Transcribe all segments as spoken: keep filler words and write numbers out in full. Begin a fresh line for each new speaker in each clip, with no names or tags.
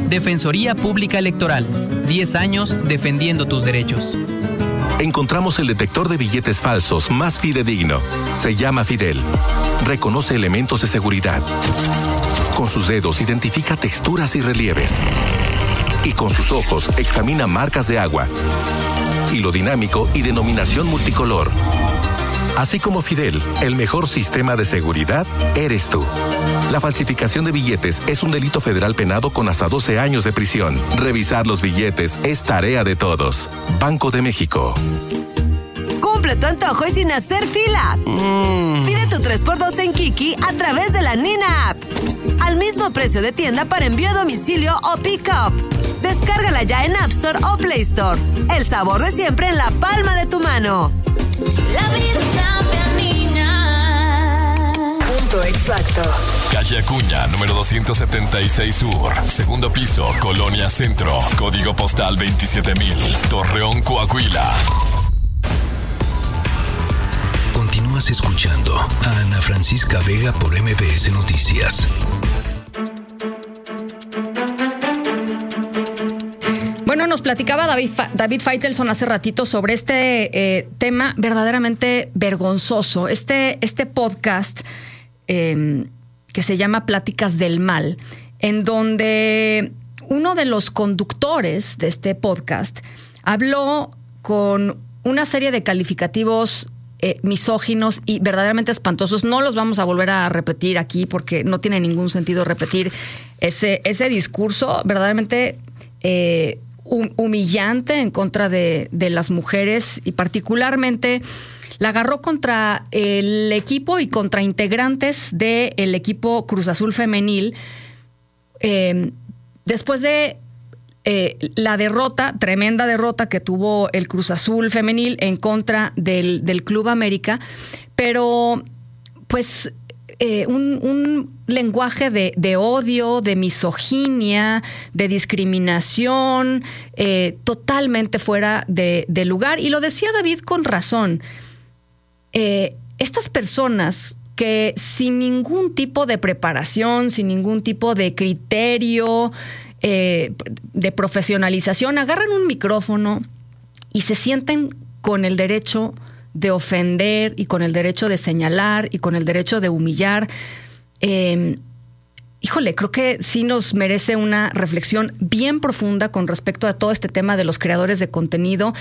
Defensoría Pública Electoral. diez años defendiendo tus derechos.
Encontramos el detector de billetes falsos más fidedigno. Se llama Fidel. Reconoce elementos de seguridad. Con sus dedos identifica texturas y relieves. Y con sus ojos examina marcas de agua. Hilo dinámico y denominación multicolor. Así como Fidel, el mejor sistema de seguridad eres tú. La falsificación de billetes es un delito federal penado con hasta doce años de prisión. Revisar los billetes es tarea de todos. Banco de México.
Cumple tu antojo y sin hacer fila. Mm. Pide tu tres por dos en Kiki a través de la Nina App. Al mismo precio de tienda para envío a domicilio o pick-up. Descárgala ya en App Store o Play Store. El sabor de siempre en la palma de tu mano.
La vida sabe a niña.
Punto exacto.
Calle Acuña, número doscientos setenta y seis Sur. Segundo piso, Colonia Centro. Código postal veintisiete mil. Torreón, Coahuila.
Continúas escuchando a Ana Francisca Vega por M B S Noticias.
Bueno, nos platicaba David, David Faitelson hace ratito sobre este eh, tema verdaderamente vergonzoso. Este, este podcast eh, que se llama Pláticas del Mal, en donde uno de los conductores de este podcast habló con una serie de calificativos eh, misóginos y verdaderamente espantosos. No los vamos a volver a repetir aquí porque no tiene ningún sentido repetir ese, ese discurso verdaderamente eh, humillante en contra de, de las mujeres, y particularmente la agarró contra el equipo y contra integrantes del equipo Cruz Azul femenil eh, después de eh, la derrota, tremenda derrota que tuvo el Cruz Azul femenil en contra del, del Club América, pero pues Eh, un, un lenguaje de, de odio, de misoginia, de discriminación, eh, totalmente fuera de, de lugar. Y lo decía David con razón. Eh, estas personas que sin ningún tipo de preparación, sin ningún tipo de criterio, eh, de profesionalización, agarran un micrófono y se sienten con el derecho de ofender y con el derecho de señalar y con el derecho de humillar. Eh, híjole, creo que sí nos merece una reflexión bien profunda con respecto a todo este tema de los creadores de contenido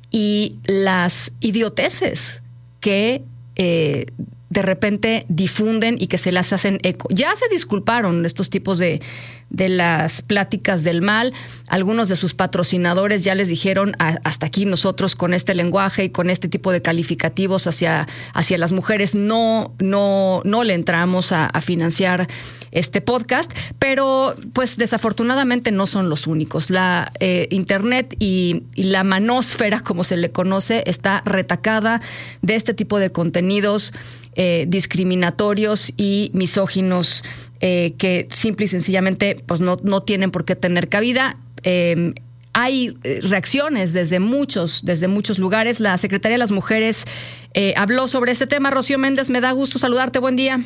y las idioteces que eh, de repente difunden y que se las hacen eco. Ya se disculparon estos tipos de, de las pláticas del mal. Algunos de sus patrocinadores ya les dijeron a, hasta aquí nosotros con este lenguaje y con este tipo de calificativos hacia, hacia las mujeres no, no, no le entramos a, a financiar este podcast, pero pues desafortunadamente no son los únicos. La eh, internet y, y la manósfera, como se le conoce, está retacada de este tipo de contenidos eh, discriminatorios y misóginos eh, que simple y sencillamente pues no, no tienen por qué tener cabida. Eh, hay reacciones desde muchos, desde muchos lugares. La Secretaría de las Mujeres eh, habló sobre este tema. Rocío Méndez, me da gusto saludarte. Buen día.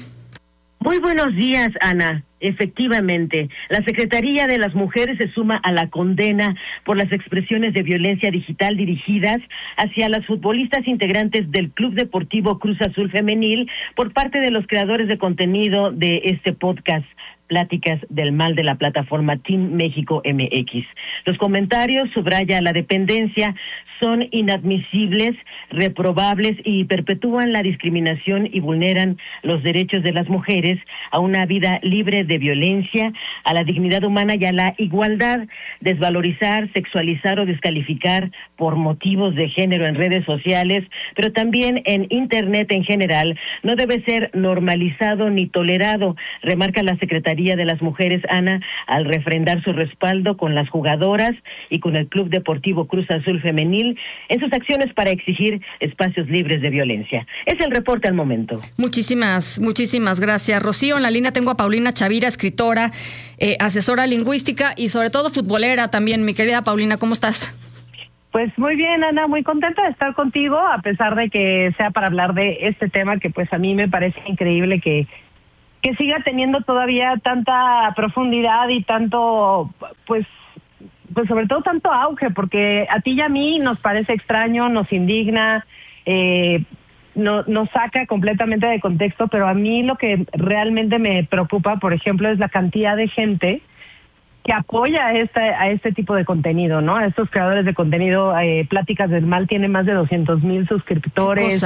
Muy buenos días, Ana. Efectivamente, la Secretaría de las Mujeres se suma a la condena por las expresiones de violencia digital dirigidas hacia las futbolistas integrantes del Club Deportivo Cruz Azul Femenil por parte de los creadores de contenido de este podcast, Pláticas del Mal, de la plataforma Team México M X. Los comentarios, subraya la dependencia, son inadmisibles, reprobables y perpetúan la discriminación y vulneran los derechos de las mujeres a una vida libre de violencia, a la dignidad humana y a la igualdad. Desvalorizar, sexualizar o descalificar por motivos de género en redes sociales, pero también en Internet en general, no debe ser normalizado ni tolerado, remarca la Secretaría de las Mujeres, Ana, al refrendar su respaldo con las jugadoras y con el Club Deportivo Cruz Azul Femenil en sus acciones para exigir espacios libres de violencia. Es el reporte al momento.
Muchísimas, muchísimas gracias, Rocío. En la línea tengo a Paulina Chavira, escritora, eh, asesora lingüística y sobre todo futbolera también. Mi querida Paulina, ¿cómo estás?
Pues muy bien, Ana, muy contenta de estar contigo, a pesar de que sea para hablar de este tema que pues a mí me parece increíble que que siga teniendo todavía tanta profundidad y tanto, pues, pues sobre todo tanto auge, porque a ti y a mí nos parece extraño, nos indigna, eh, no, nos saca completamente de contexto, pero a mí lo que realmente me preocupa, por ejemplo, es la cantidad de gente que apoya a este, a este tipo de contenido, ¿no? A estos creadores de contenido. eh, Pláticas del Mal tiene más de doscientos mil suscriptores.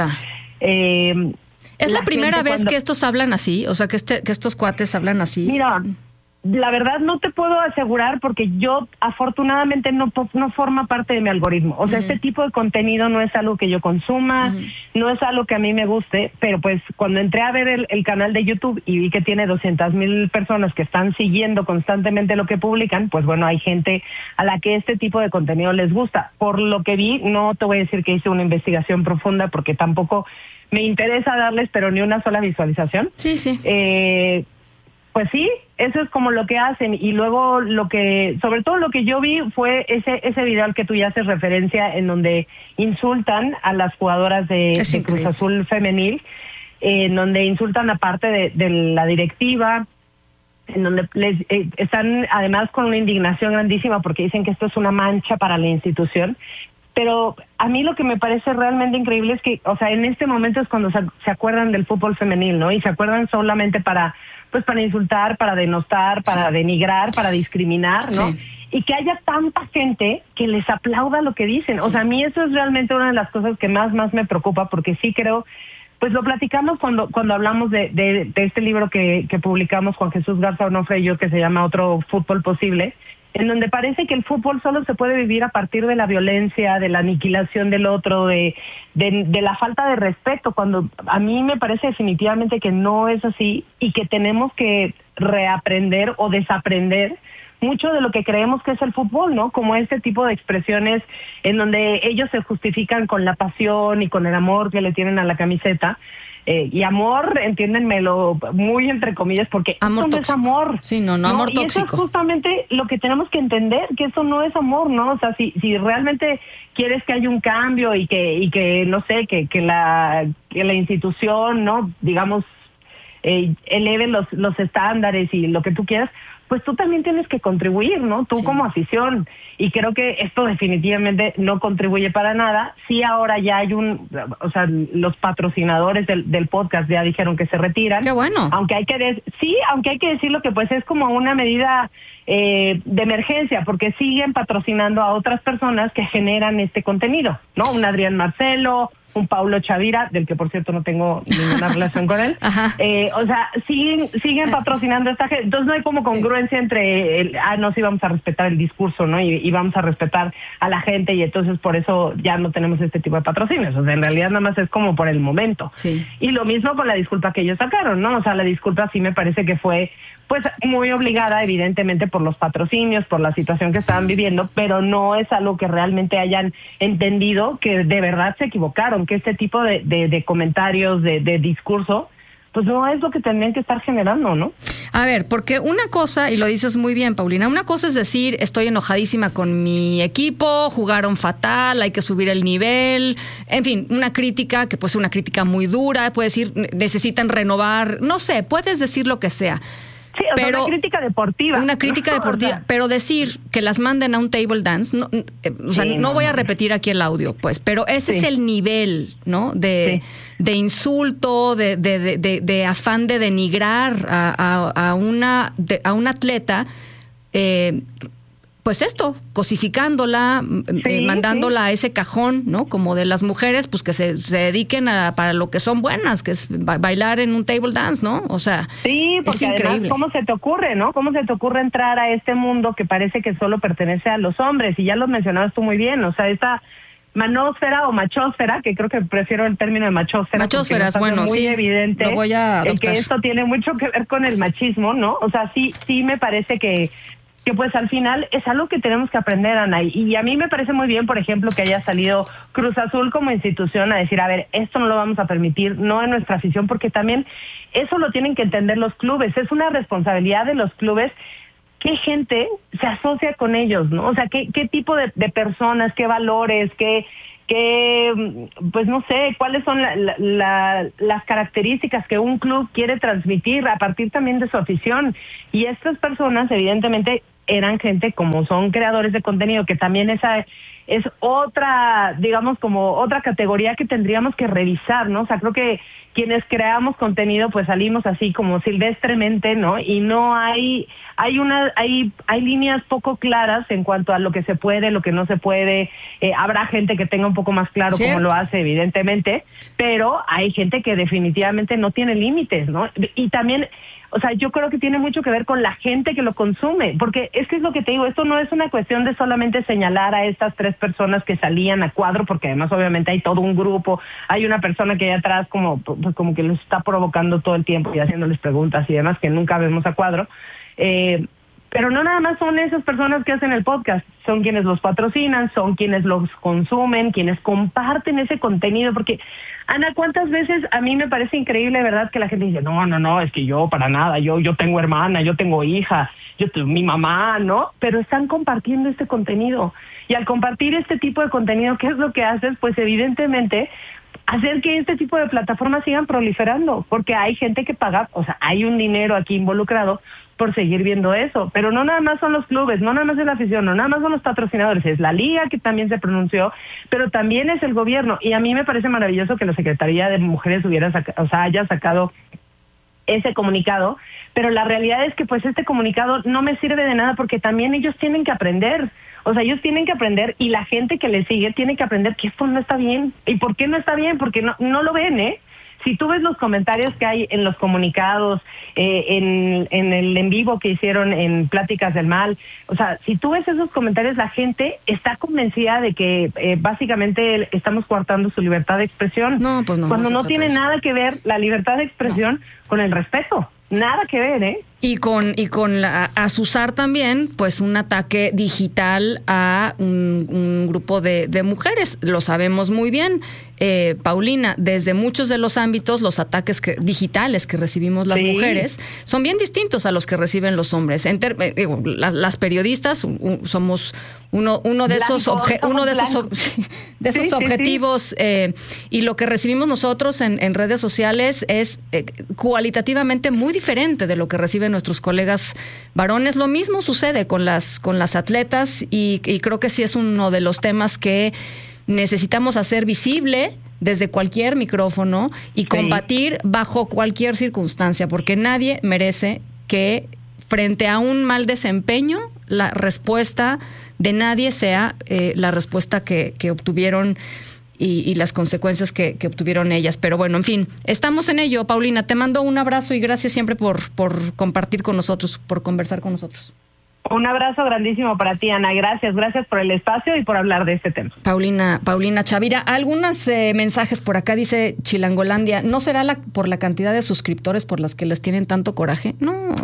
Eh,
¿Es la, la primera vez
cuando...
que estos hablan así? O sea, que, este, que estos cuates hablan así.
Mira, la verdad no te puedo asegurar porque yo afortunadamente no no forma parte de mi algoritmo. O sea, uh-huh. este tipo de contenido no es algo que yo consuma, uh-huh. no es algo que a mí me guste, pero pues cuando entré a ver el, el canal de YouTube y vi que tiene doscientas mil personas que están siguiendo constantemente lo que publican, pues bueno, hay gente a la que este tipo de contenido les gusta. Por lo que vi, no te voy a decir que hice una investigación profunda porque tampoco me interesa darles pero ni una sola visualización.
Sí, sí.
Eh... Pues sí, eso es como lo que hacen. Y luego lo que, sobre todo lo que yo vi fue ese ese video al que tú ya haces referencia, en donde insultan a las jugadoras de, de Cruz Azul femenil, eh, en donde insultan a parte de, de la directiva, en donde les eh, están además con una indignación grandísima porque dicen que esto es una mancha para la institución. Pero a mí lo que me parece realmente increíble es que, o sea, en este momento es cuando se, se acuerdan del fútbol femenil, ¿no? Y se acuerdan solamente para, pues para insultar, para denostar, para sí. denigrar, para discriminar, ¿no? Sí. Y que haya tanta gente que les aplauda lo que dicen. Sí. O sea, a mí eso es realmente una de las cosas que más, más me preocupa, porque sí creo, pues lo platicamos cuando cuando hablamos de, de, de este libro que, que publicamos Juan Jesús Garza Onofre y yo, que se llama Otro Fútbol Posible, en donde parece que el fútbol solo se puede vivir a partir de la violencia, de la aniquilación del otro, de, de, de la falta de respeto, cuando a mí me parece definitivamente que no es así y que tenemos que reaprender o desaprender mucho de lo que creemos que es el fútbol, ¿no? Como este tipo de expresiones en donde ellos se justifican con la pasión y con el amor que le tienen a la camiseta. Eh, y amor, entiéndenmelo muy entre comillas, porque
amor
eso no es amor.
Sí, no, no, amor
y
tóxico.
Eso es justamente lo que tenemos que entender, que eso no es amor, ¿no? O sea, si si realmente quieres que haya un cambio y que y que no sé, que que la que la institución, ¿no? Digamos, eh, eleve los los estándares y lo que tú quieras, pues tú también tienes que contribuir, ¿no? Tú sí. como afición. Y creo que esto definitivamente no contribuye para nada. Sí, ahora ya hay un, o sea, los patrocinadores del, del podcast ya dijeron que se retiran.
¡Qué bueno!
Aunque hay que, de- sí, aunque hay que decirlo que pues es como una medida eh, de emergencia, porque siguen patrocinando a otras personas que generan este contenido, ¿no? Un Adrián Marcelo, un Paulo Chavira, del que por cierto no tengo ninguna relación con él. Eh, o sea, siguen siguen patrocinando a esta gente. Entonces no hay como congruencia entre, el, ah, no, sí vamos a respetar el discurso, ¿no? Y, y vamos a respetar a la gente, y entonces por eso ya no tenemos este tipo de patrocinios. O sea, en realidad nada más es como por el momento.
Sí.
Y lo mismo con la disculpa que ellos sacaron, ¿no? O sea, la disculpa sí me parece que fue pues muy obligada, evidentemente, por los patrocinios, por la situación que estaban viviendo, pero no es algo que realmente hayan entendido que de verdad se equivocaron, que este tipo de, de, de comentarios, de, de discurso, pues no es lo que tendrían que estar generando, ¿no?
A ver, porque una cosa, y lo dices muy bien, Paulina, una cosa es decir, estoy enojadísima con mi equipo, jugaron fatal, hay que subir el nivel, en fin, una crítica que puede ser una crítica muy dura, puedes decir, necesitan renovar, no sé, puedes decir lo que sea.
Sí, o
pero
sea, una crítica deportiva.
Una crítica
¿no?
deportiva,
O sea,
pero decir que las manden a un table dance, no, eh, o sea,
sí,
no
no,
voy a
no.
repetir aquí el audio, pues, pero ese
Sí.
es el nivel, ¿no? De,
Sí.
de insulto, de, de, de, de, de afán de denigrar a, a, a una de, a un atleta, eh, pues esto, cosificándola,
Sí,
eh, mandándola
sí.
a ese cajón, ¿no? Como de las mujeres, pues que se, se dediquen a para lo que son buenas, que es ba- bailar en un table dance, ¿no? O sea,
Sí,
es
porque
increíble.
además, ¿cómo se te ocurre, no? ¿Cómo se te ocurre entrar a este mundo que parece que solo pertenece a los hombres? Y ya lo mencionabas tú muy bien, o sea, esta manósfera o machósfera, que creo que prefiero el término de machósfera.
Machósfera es
porque nos hace
bueno,
muy
sí,
evidente
lo voy a
el
adoptar.
que esto tiene mucho que ver con el machismo, ¿no? O sea, sí, sí me parece que que pues al final es algo que tenemos que aprender, Ana, y a mí me parece muy bien, por ejemplo, que haya salido Cruz Azul como institución a decir, a ver, esto no lo vamos a permitir, no en nuestra afición, porque también eso lo tienen que entender los clubes, es una responsabilidad de los clubes qué gente se asocia con ellos, ¿no? O sea, qué, qué tipo de, de personas, qué valores, qué, qué que, pues no sé, cuáles son la, la, la, las características que un club quiere transmitir a partir también de su afición. Y estas personas, evidentemente, eran gente como son creadores de contenido, que también esa es otra, digamos, como otra categoría que tendríamos que revisar, ¿no? O sea, creo que quienes creamos contenido, pues salimos así como silvestremente, ¿no? Y no hay, hay una, hay, hay líneas poco claras en cuanto a lo que se puede, lo que no se puede. Eh, habrá gente que tenga un poco más claro
¿Cierto?
cómo lo hace, evidentemente, pero hay gente que definitivamente no tiene límites, ¿no? Y también, o sea, yo creo que tiene mucho que ver con la gente que lo consume, porque es que es lo que te digo, esto no es una cuestión de solamente señalar a estas tres personas que salían a cuadro, porque además obviamente hay todo un grupo, hay una persona que hay atrás como, pues como que los está provocando todo el tiempo y haciéndoles preguntas y demás que nunca vemos a cuadro, eh, pero no nada más son esas personas que hacen el podcast, son quienes los patrocinan, son quienes los consumen, quienes comparten ese contenido, porque Ana, ¿cuántas veces a mí me parece increíble, verdad, que la gente dice, no, no, no, es que yo para nada, yo yo tengo hermana, yo tengo hija, yo tengo mi mamá, ¿no? Pero están compartiendo este contenido. Y al compartir este tipo de contenido, ¿qué es lo que haces? Pues evidentemente hacer que este tipo de plataformas sigan proliferando, porque hay gente que paga, o sea, hay un dinero aquí involucrado por seguir viendo eso, pero no nada más son los clubes, no nada más es la afición, no nada más son los patrocinadores, es la liga que también se pronunció, pero también es el gobierno, y a mí me parece maravilloso que la Secretaría de Mujeres hubiera saca, o sea, haya sacado ese comunicado, pero la realidad es que pues este comunicado no me sirve de nada porque también ellos tienen que aprender, o sea, ellos tienen que aprender y la gente que les sigue tiene que aprender que esto no está bien. ¿Y por qué no está bien? Porque no, no lo ven, ¿eh? Si tú ves los comentarios que hay en los comunicados, eh, en, en el en vivo que hicieron en Pláticas del Mal, o sea, si tú ves esos comentarios, la gente está convencida de que eh, básicamente estamos coartando su libertad de expresión.
No, pues no.
Cuando
no,
no tiene
eso.
nada que ver la libertad de expresión no. con el respeto. Nada que ver, ¿eh?
Y con, y con la, asusar también, pues, un ataque digital a un, un grupo de, de mujeres. Lo sabemos muy bien. Eh, Paulina, desde muchos de los ámbitos, los ataques que, digitales que recibimos las sí. mujeres son bien distintos a los que reciben los hombres. Enter, eh, digo, las, las periodistas uh, somos uno, uno de blanco, esos, obje, uno de esos, ob, de esos sí, objetivos sí, sí. Eh, y lo que recibimos nosotros en, en redes sociales es eh, cualitativamente muy diferente de lo que reciben nuestros colegas varones. Lo mismo sucede con las, con las atletas y, y creo que sí es uno de los temas que necesitamos hacer visible desde cualquier micrófono y combatir sí. bajo cualquier circunstancia, porque nadie merece que frente a un mal desempeño la respuesta de nadie sea eh, la respuesta que, que obtuvieron y, y las consecuencias que, que obtuvieron ellas. Pero bueno, en fin, estamos en ello. Paulina, te mando un abrazo y gracias siempre por, por compartir con nosotros, por conversar con nosotros.
Un abrazo grandísimo para ti, Ana. Gracias, gracias por el espacio y por hablar de este tema.
Paulina, Paulina Chavira, algunos eh, mensajes por acá, dice Chilangolandia, ¿no será la, por la cantidad de suscriptores por las que les tienen tanto coraje? No.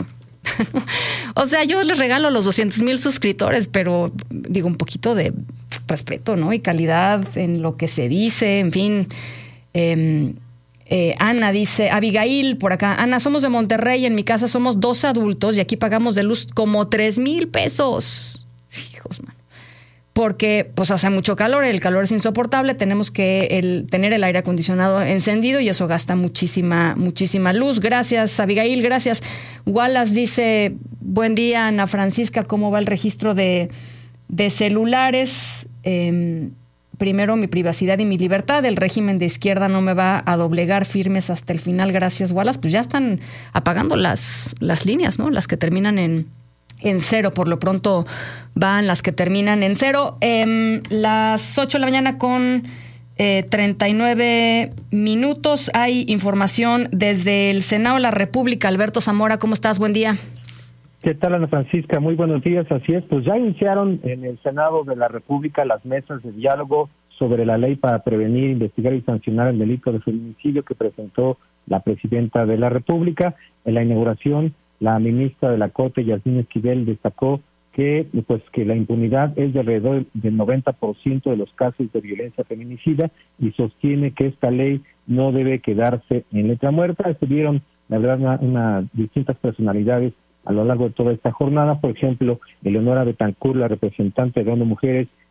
O sea, yo les regalo los doscientos mil suscriptores, pero digo, un poquito de respeto, ¿no? Y calidad en lo que se dice, en fin. Eh, Eh, Ana dice, Abigail por acá, Ana, somos de Monterrey, en mi casa somos dos adultos y aquí pagamos de luz como tres mil pesos. Hijos, man. Porque pues hace mucho calor, el calor es insoportable, tenemos que el, tener el aire acondicionado encendido y eso gasta muchísima, muchísima luz. Gracias, Abigail, gracias. Wallace dice, buen día, Ana Francisca, ¿cómo va el registro de, de celulares? Eh, Primero, mi privacidad y mi libertad. El régimen de izquierda no me va a doblegar, firmes hasta el final. Gracias, Wallace. Pues ya están apagando las, las líneas, ¿no? Las que terminan en, en cero. Por lo pronto van las que terminan en cero. Eh, las ocho de la mañana con eh, treinta y nueve minutos. Hay información desde el Senado de la República. Alberto Zamora, ¿cómo estás? Buen día.
¿Qué tal, Ana Francisca? Muy buenos días. Así es, pues ya iniciaron en el Senado de la República las mesas de diálogo sobre la ley para prevenir, investigar y sancionar el delito de feminicidio que presentó la presidenta de la República. En la inauguración, la ministra de la Corte, Yasmín Esquivel, destacó que pues que la impunidad es de alrededor del noventa por ciento de los casos de violencia feminicida y sostiene que esta ley no debe quedarse en letra muerta. Estuvieron, la verdad, una, una distintas personalidades a lo largo de toda esta jornada. Por ejemplo, Eleonora Betancourt, la representante de ONU Mujeres,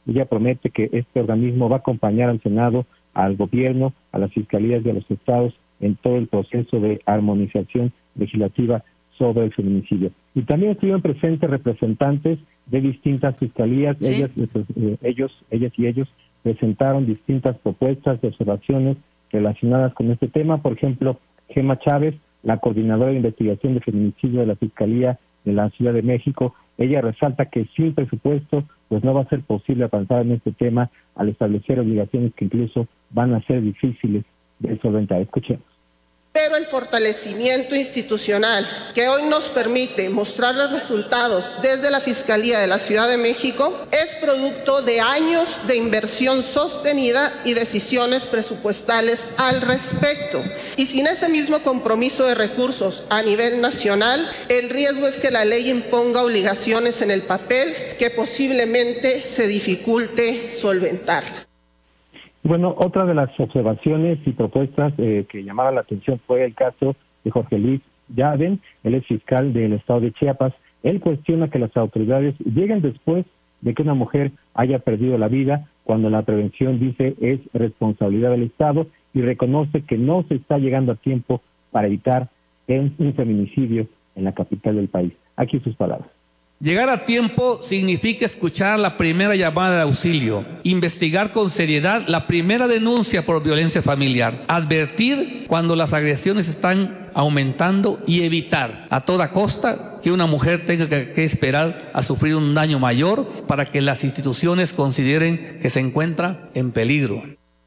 Ella promete que este organismo va a acompañar al Senado, al gobierno, a las fiscalías de los estados en todo el proceso de armonización legislativa sobre el feminicidio. Y también estuvieron presentes representantes de distintas fiscalías. Sí. Ellas, eh, ellos, ellas y ellos presentaron distintas propuestas de observaciones relacionadas con este tema. Por ejemplo, Gema Chávez, la coordinadora de investigación de feminicidio de la Fiscalía de la Ciudad de México, ella resalta que sin presupuesto pues no va a ser posible avanzar en este tema al establecer obligaciones que incluso van a ser difíciles de solventar. Escuchemos.
Pero el fortalecimiento institucional que hoy nos permite mostrar los resultados desde la Fiscalía de la Ciudad de México es producto de años de inversión sostenida y decisiones presupuestales al respecto. Y sin ese mismo compromiso de recursos a nivel nacional, el riesgo es que la ley imponga obligaciones en el papel que posiblemente se dificulte solventarlas.
Bueno, otra de las observaciones y propuestas eh, que llamaron la atención fue el caso de Jorge Luis Yaden, él es fiscal del estado de Chiapas. Él cuestiona que las autoridades lleguen después de que una mujer haya perdido la vida, cuando la prevención, dice, es responsabilidad del Estado, y reconoce que no se está llegando a tiempo para evitar un feminicidio en la capital del país. Aquí sus palabras.
Llegar a tiempo significa escuchar la primera llamada de auxilio, investigar con seriedad la primera denuncia por violencia familiar, advertir cuando las agresiones están aumentando y evitar a toda costa que una mujer tenga que, que esperar a sufrir un daño mayor para que las instituciones consideren que se encuentra en peligro.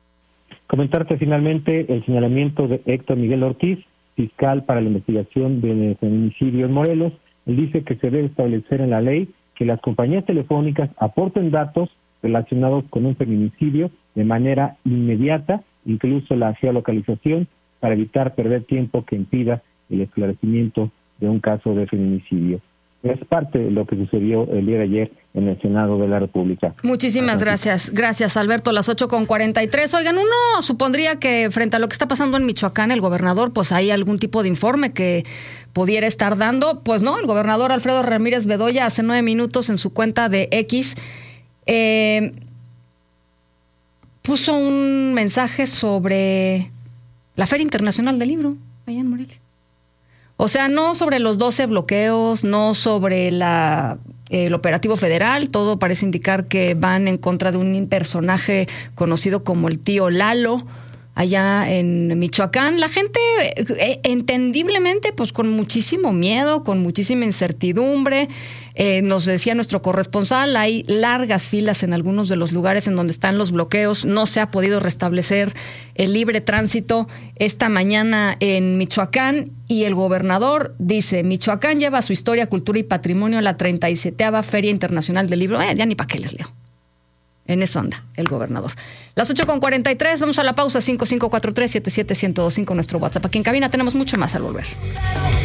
Comentarte finalmente el señalamiento de Héctor Miguel Ortiz, fiscal para la investigación del feminicidio en Morelos. Él dice que se debe establecer en la ley que las compañías telefónicas aporten datos relacionados con un feminicidio de manera inmediata, incluso la geolocalización, para evitar perder tiempo que impida el esclarecimiento de un caso de feminicidio. Es parte de lo que sucedió el día de ayer en el Senado de la República.
Muchísimas gracias. Gracias, Alberto. Las ocho con cuarenta y tres. Oigan, uno supondría que frente a lo que está pasando en Michoacán, el gobernador, pues hay algún tipo de informe que pudiera estar dando. Pues no, el gobernador Alfredo Ramírez Bedoya hace nueve minutos en su cuenta de X eh, puso un mensaje sobre la Feria Internacional del Libro allá en Morelia. O sea, no sobre los doce bloqueos, no sobre la, eh, el operativo federal, todo parece indicar que van en contra de un personaje conocido como el tío Lalo, allá en Michoacán. La gente, eh, entendiblemente, pues con muchísimo miedo, con muchísima incertidumbre. Eh, nos decía nuestro corresponsal, hay largas filas en algunos de los lugares en donde están los bloqueos. No se ha podido restablecer el libre tránsito esta mañana en Michoacán, y el gobernador dice: Michoacán lleva su historia, cultura y patrimonio a la treinta y siete Feria Internacional del Libro. Eh, ya ni para qué les leo. En eso anda el gobernador. Las ocho con cuarenta y tres, vamos a la pausa. Cinco cinco cuatro tres siete siete uno cero dos cinco, nuestro WhatsApp. Aquí en cabina tenemos mucho más al volver.